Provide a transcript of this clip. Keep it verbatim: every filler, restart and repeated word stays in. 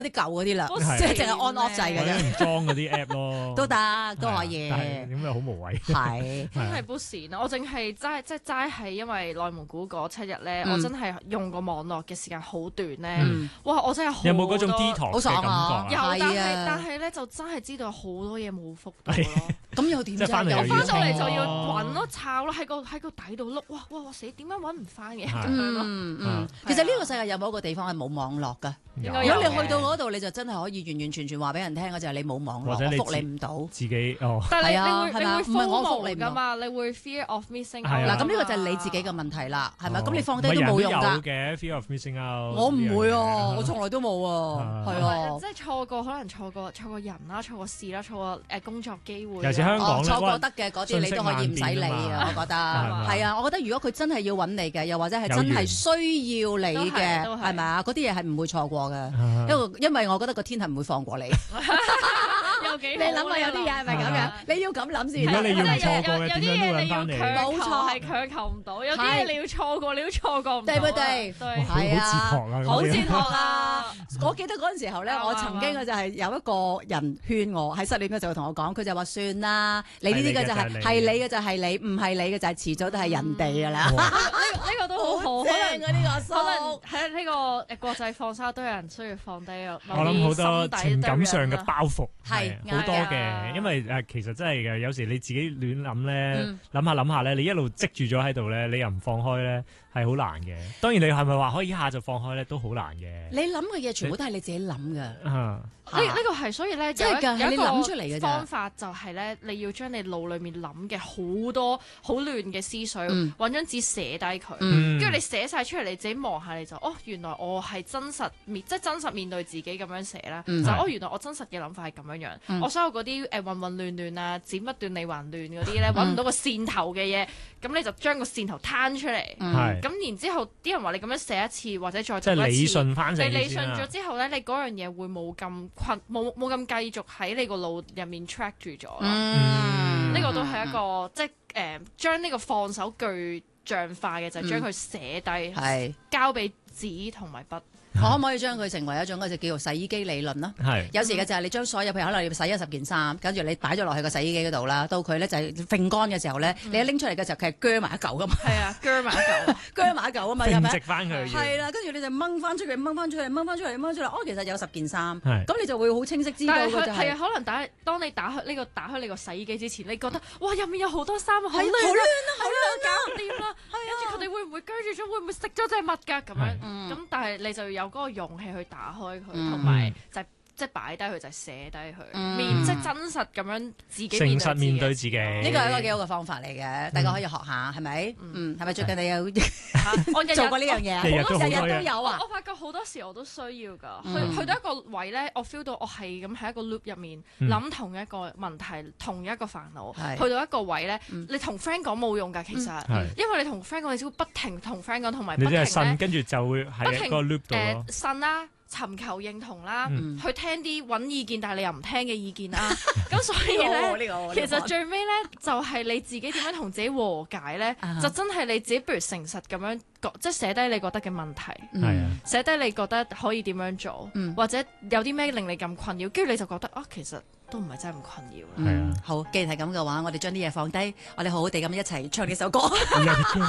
啲舊嗰啲啦，即係淨係 on off 掣嘅啫。 唔裝嗰啲 app 咯， 都得都可以。 咁又好無謂。 係真係不善啊！我淨係齋即係齋係因為內蒙古嗰七日咧，我真係用個網絡嘅時間好短咧。哇！我真係好有冇嗰種 detox 嘅感覺啊？ 有，但係但係咧就真係知道好多嘢冇覆到咯。 咁又點啫？ 翻嚟翻到嚟就要揾咯、抄咯，喺個喺個底度碌。哇哇哇死！點解揾唔翻嘅咁樣咯？ 嗯嗯。其實呢個世界有冇一個地方係冇網絡㗎？如果你去到嗰度，你就真係可以完完全全話俾人聽嗰就係你冇網絡，我覆你唔到。 自己哦。 但係你啊， 你會你會唔係我覆你㗎嘛？你會 fear of missing。 嗱，咁呢個就係你自己嘅問題啦，係咪？咁你放低都冇用㗎。 有嘅 fear of missing out。 我唔會啊，我從來都冇啊，係啊。 即係錯過，可能錯過錯過人啦，錯過事啦，錯過誒工作機會。 尤其香港錯過得嘅嗰啲，你都可以唔使理啊。我覺得係啊，我覺得如果佢真係要揾你嘅，又或者係真係需要你嘅，係咪啊？嗰啲嘢係唔會錯過嘅，因為因為我覺得個天係唔會放過你。你諗下有啲嘢係咪咁樣？你要咁諗先。 如果你要唔錯過嘅，點樣都揾翻你。 冇錯，係強求唔到。有啲嘢你要錯過，你都錯過唔到。 對唔對？ 係啊， 好哲學啊！我記得嗰陣時候咧，我曾經嘅就係有一個人勸我喺失戀嘅時候同我講，佢就話算啦，你呢啲嘅就係係你嘅就係你，唔係你嘅就係遲早都係人哋㗎啦。 呢呢個都好好， 正啊呢個可能喺呢個誒國際放生都有人需要放低啊。 我諗好多情感上嘅包袱係好多嘅，因為誒其實真係嘅，有時你自己亂諗咧，諗下諗下咧，你一路積住咗喺度咧，你又唔放開咧，係好難嘅。當然你係咪話可以一下就放開咧，都好難嘅。 你諗嘅嘢全部都係你自己諗㗎。 呢呢個係所以咧， 真係㗎，係你諗出嚟嘅方法就係咧，你要將你腦裡面諗嘅好多好亂嘅思緒，揾張紙寫低佢，跟住你寫晒出嚟，你自己望下你就哦，原來我係真實面，即係真實面對自己咁樣寫啦。就哦，原來我真實嘅諗法係咁樣樣。我所有嗰啲誒混混亂亂啊，剪不斷理還亂嗰啲咧，揾唔到個線頭嘅嘢，咁你就將個線頭攤出嚟。咁然之後，啲人話你咁樣寫一次或者再即係理順翻成你理順咗之後咧，你嗰樣嘢會冇咁困，冇冇咁繼續喺你個腦入面 track 住咗。呢個都係一個即係誒將呢個放手具象化嘅，就係將佢寫低，交俾紙同埋筆。我可唔可以將佢成為一種嗰隻叫做洗衣機理論啦？係有時嘅就係你將所有譬如可能你洗咗十件衫，跟住你擺咗落去個洗衣機嗰度啦，到佢咧就係揈乾嘅時候咧，你一拎出嚟嘅時候佢係鋸埋一嚿噶嘛。係啊，鋸埋一嚿，鋸埋一嚿啊嘛，係咪？直翻佢。係啦，跟住你就掹翻出去，掹翻出去，掹翻出嚟，掹出嚟。哦，其實有十件衫，咁你就會好清晰知道嘅就係。係啊，可能打當你打開呢個打開你個洗衣機之前，你覺得哇入面有好多衫啊，好亂啊，好亂啊，搞唔掂啦。跟住佢哋會唔會鋸住咗？會唔會食咗隻物㗎？咁樣咁，但係你就要有嗰個勇氣去打開佢，同埋就即係擺低佢，就係寫低佢，面即係真實咁樣自己誠實面對自己。呢個係一個幾好嘅方法嚟嘅，大家可以學下，係咪？嗯，係咪最近你有做過呢樣嘢？日日都有啊！我發覺好多時我都需要㗎。去去到一個位咧，我 feel 到我係咁喺一個 loop 入面諗同一個問題，同一個煩惱。去到一個位咧，你同 friend 講冇用㗎，其實，因為你同 friend 講，你只會不停同 friend 講，同埋不停咧，跟住就會喺個 loop 度咯。信啦。尋求認同啦，嗯、去聽啲揾意見，但係你又唔聽嘅意見啦。咁所以咧，其實最尾咧就係、是、你自己點樣同自己和解咧，就真係你自己不如誠實咁樣，即係寫低你覺得嘅問題，嗯、寫低你覺得可以點樣做，嗯、或者有啲咩令你咁困擾，跟住你就覺得啊，其實都唔係真係咁困擾啦。嗯、好，既然係咁嘅話，我哋將啲嘢放低，我哋好好地咁一齊唱呢首歌。